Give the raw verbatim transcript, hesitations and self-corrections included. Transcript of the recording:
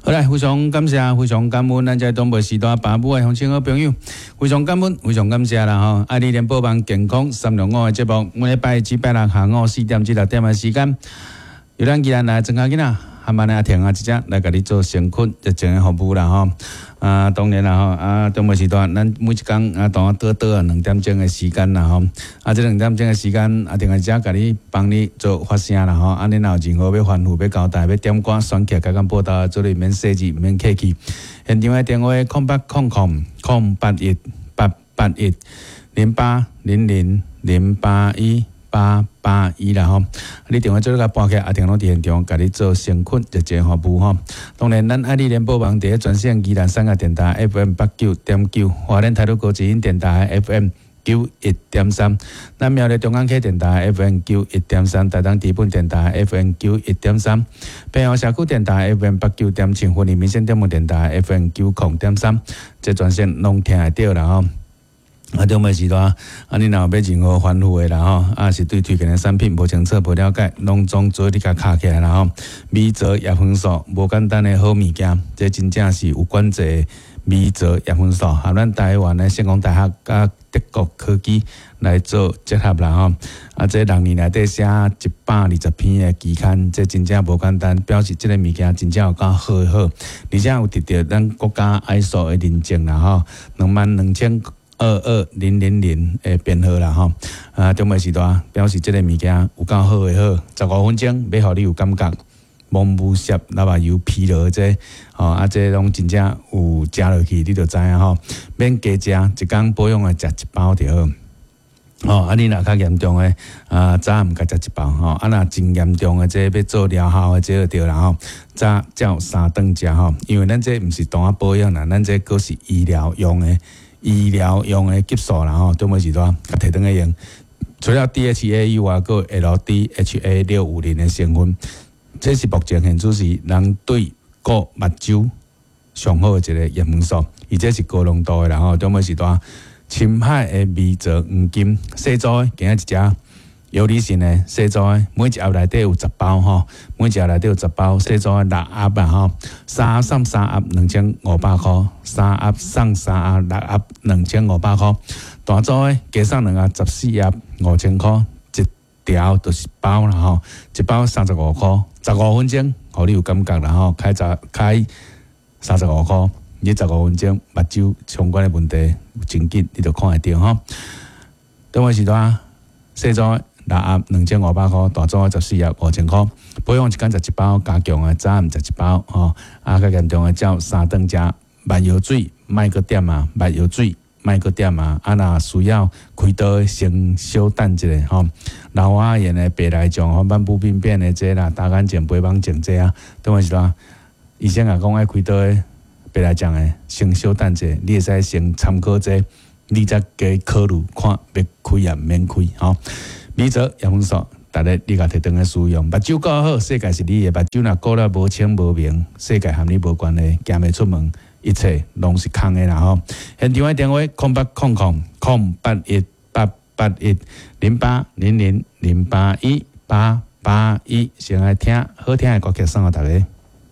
好来，非常感谢，非常感恩咱这东北时代爸母的乡亲好朋友，非常感恩，非常感谢啦吼！爱你联播网健康三六五的节目，每礼拜一、拜六下午四点至六点的时间，由咱既然来增加囡仔，还蛮来听啊，一只来甲你做先困热情的服务啦吼！啊，当然啦吼，啊，东北时段咱每一天啊，当啊倒倒啊两点钟的时间啦吼，啊，这两点钟的时间啊，定下只甲你帮你做发声啦吼，啊，你若有任何要吩咐、要交代、要点歌、选曲、甲咱报道，做你免设置、免客气。现场的电话空八空空空八一八八一零八零零零八一。八八一啦吼，你电话做个拨起，阿定拢伫现场，甲你做先困热情服务吼。当然，咱爱你联播网第一专线宜兰三个电台 F M 八九点九，华联台北高级音电台 F M 九一点三，咱苗栗中港溪电台 F M 九一点三，台东基本电台 F M 九一点三，平阳社区电台 F M 八九点七，云林民生电幕电台 F M 九零点三，这专线拢听得到啦吼。啊，中午时段，啊，你若要任何吩咐的啦吼，啊是对推荐的产品无清楚、无了解，拢总做你甲卡起来啦吼。米泽叶黄素无简单的好物件，这真正是有管制的米泽叶黄素，和咱台湾的圣光大学甲德国科技来做结合啦吼。啊，这六年内底写一百二十篇的期刊，这真正无简单，表示这个物件真正有够好好，而且有得到咱国家 I S O 的认证啦吼，两万两千。二二零零零的编号啦吼，啊，中午时段表示这个物件有够好的好，十五分钟要互你有感觉，蒙雾涩、那么有疲劳这，吼啊，这拢真正有食落去，你就知影吼，免加食，一工保养的食一包就好。哦，啊，你若较严重的，啊，早暗甲食一包吼，啊，若真严重的，这要做疗效的，这就对啦吼，早照三顿食吼，因为咱这毋是当啊保养啦，咱这个是医疗用的。医疗用的激素啦吼，中午时段甲摕转去用。除了 D H A 以外，还有 L D H A 六五零的成分，这是目前现主是人对顾目睭上好的一个叶黄素，而且是高浓度的啦吼。中午时段，深海的微泽黄金细组的，今仔一只。有理性的细组的，每一盒内底有十包吼，每一盒内底有十包细组的六盒啊吼，三盒送三盒两千五百块，三盒送三盒六盒两千五百块，大组的加送两盒十四盒五千块，一条就是包啦吼，一包三十五块，十五分钟，互你有感觉啦吼，开十开三十五块，你十五分钟目睭相关的问题有真紧，你就看会到吼。等我时段细组的。六盒两千五百块，大组十四盒五千块，保养一天食一包，加强的早暗食一包吼，啊，较严重的照三顿食，麦药水莫搁点啊，麦药水莫搁点啊，啊，若需要开刀的先小等一下吼。老花眼的白内障、黄斑部病变的这啦，大眼睛、白网症这啊，等于是啦，医生也讲爱开刀的白内障的，先小等一下，你会使先参考这，你再加考虑看要开也免开吼。米泽叶黄素，逐日你甲摕转去使用，目睭够好，世界是你的；目睭若顾了无清无明，世界和你无关系，行袂出门，一切拢是空的啦吼。现场的电话空八空空空八一八八一零八零零零八一八八一，先来听好听的歌曲送互大家。